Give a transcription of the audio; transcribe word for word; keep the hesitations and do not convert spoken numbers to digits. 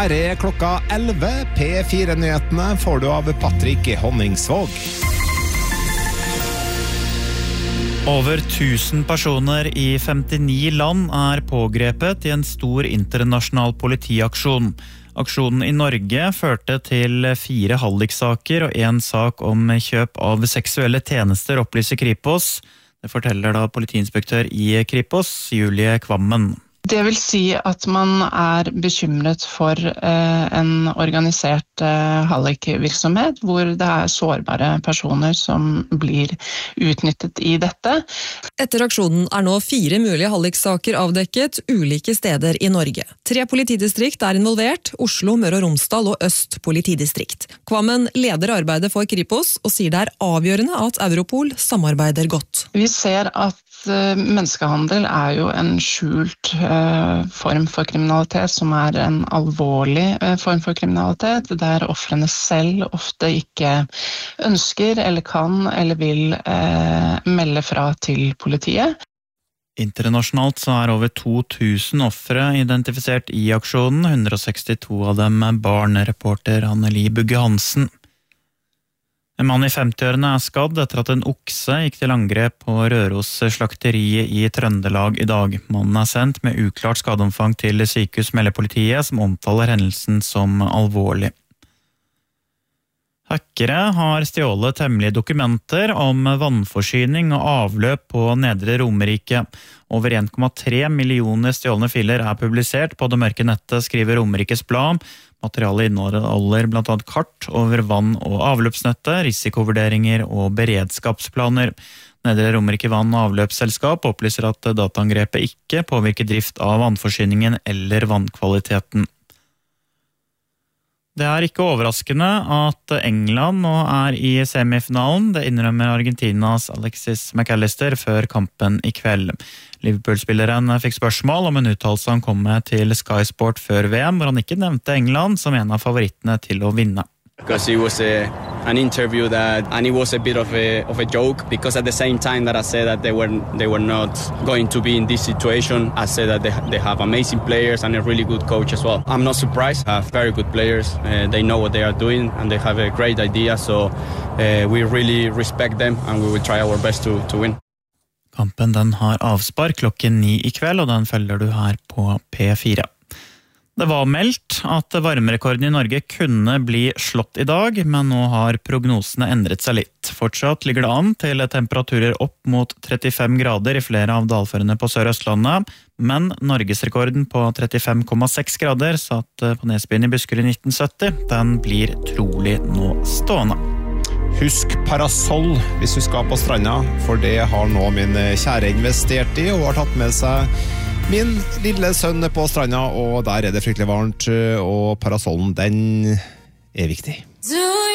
Her er klokka elleve. P fire-nyhetene får du av Patrick Honningsvåg. Over tusen personer i femtini land er pågrepet i en stor internasjonal politiaksjon. Aksjonen i Norge førte til fire halliksaker og en sak om kjøp av seksuelle tjenester, opplyser Kripos. Det forteller da politiinspektør i Kripos, Julie Kvammen. Det vil si at man er bekymret for eh, en organisert eh, hallikvirksomhet, hvor det er sårbare personer som blir utnyttet i dette. Etter aksjonen er nå fire mulige halliksaker avdekket ulike steder i Norge. Tre politidistrikt er involvert, Oslo, Møre og Romsdal og Øst politidistrikt. Kvammen leder arbeidet for Kripos og sier det er avgjørende at Europol samarbeider godt. Vi ser at menneskehandel er jo en skjult uh, form for kriminalitet, som er en alvorlig uh, form for kriminalitet, der ofrene selv ofte ikke ønsker eller kan eller vil uh, melde fra til politiet. Internasjonalt så er over to tusen ofre identifisert i aksjonen, one hundred sixty-two av dem er barn, reporter Anneli Bugge Hansen. En mann i femti-årene er skadd etter at en okse gikk til angrep på Røros slakteriet i Trøndelag i dag. Mannen er sendt med uklart skadeomfang til sykehus, melder politiet, som omtaler hendelsen som alvorlig. Hackere har stjålet hemmelige dokumenter om vannforsyning og avløp på Nedre Romerike. Over one komma tre millioner stjålne filer er publisert på det mørke nettet, skriver Romerikes Blad. Materialet inneholder blant annet kart over vann- og avløpsnettet, risikovurderinger og beredskapsplaner. Nedre Romerike vann- og avløpsselskap opplyser at dataangrepet ikke påvirker drift av vannforsyningen eller vannkvaliteten. Det er ikke overraskende at England nå er i semifinalen. Det innrømmer Argentinas Alexis McAllister før kampen i kveld. Liverpool-spilleren fikk spørsmål om en uttalelse han kom med til Sky Sport før V M, hvor han ikke nevnte England som en av favorittene til å vinne. Because it was a, an interview that, and it was a bit of a, of a joke, because at the same time that I said that they were, they were not going to be in this situation, I said that they, they have amazing players and a really good coach as well. I'm not surprised. They have very good players. Uh, they know what they are doing and they have a great idea, so uh, we really respect them and we will try our best to, to win. Kampen den har avspark klokken ni i kveld, og den følger du her på P fire. Det var meldt at varmerekorden i Norge kunne bli slått i dag, men nå har prognosene endret seg litt. Fortsatt ligger det an til temperaturer opp mot trettifem grader i flere av dalførene på Sør-Østlandet, men norgesrekorden på trettifem komma seks grader satt på Nesbyen i Buskerud i nitten sytti, den blir trolig nå stående. Husk parasoll hvis du skal på stranda, for det har nå min kjære investert i og har tatt med seg min lille sønn på stranda, og der er det fryktelig varmt, og parasollen, den er viktig.